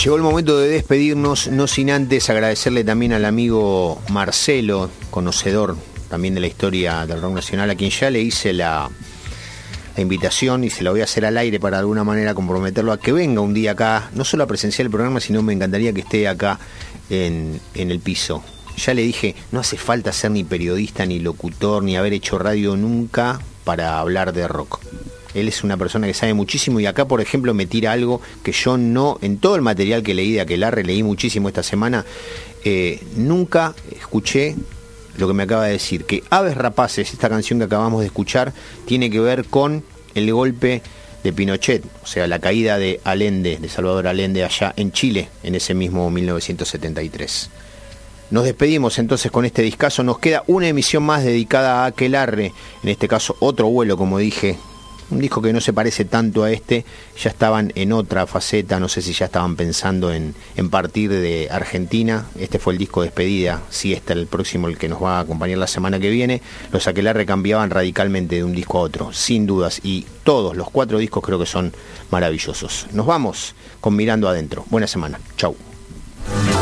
Llegó el momento de despedirnos, no sin antes agradecerle también al amigo Marcelo, conocedor también de la historia del rock nacional, a quien ya le hice la invitación y se la voy a hacer al aire para de alguna manera comprometerlo a que venga un día acá, no solo a presenciar el programa, sino me encantaría que esté acá en el piso. Ya le dije, no hace falta ser ni periodista, ni locutor, ni haber hecho radio nunca para hablar de rock. Él es una persona que sabe muchísimo y acá, por ejemplo, me tira algo que yo no, en todo el material que leí de Aquelarre, leí muchísimo esta semana, nunca escuché lo que me acaba de decir, que Aves Rapaces, esta canción que acabamos de escuchar, tiene que ver con el golpe de Pinochet, o sea, la caída de Allende, de Salvador Allende, allá en Chile, en ese mismo 1973. Nos despedimos entonces con este discazo, nos queda una emisión más dedicada a Aquelarre, en este caso otro vuelo, como dije, un disco que no se parece tanto a este, ya estaban en otra faceta, no sé si ya estaban pensando en partir de Argentina. Este fue el disco de despedida, Siesta, el próximo, el que nos va a acompañar la semana que viene. Los Aquelarre cambiaban radicalmente de un disco a otro, sin dudas, y todos los 4 discos creo que son maravillosos. Nos vamos con Mirando Adentro. Buena semana, chau.